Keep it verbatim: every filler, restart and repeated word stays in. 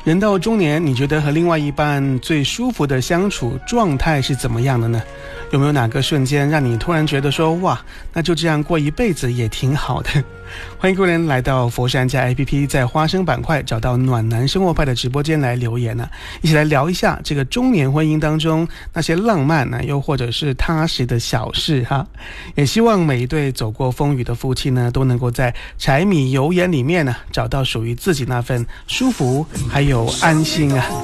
人到中年，你觉得和另外一半最舒服的相处状态是怎么样的呢？有没有哪个瞬间让你突然觉得说，哇，那就这样过一辈子也挺好的？欢迎各位人来到佛山家 A P P， 在花生板块找到暖男生活派的直播间来留言呢、啊，一起来聊一下这个中年婚姻当中那些浪漫呢、啊，又或者是踏实的小事哈。也希望每一对走过风雨的夫妻呢，都能够在柴米油盐里面呢，找到属于自己那份舒服还有安心啊。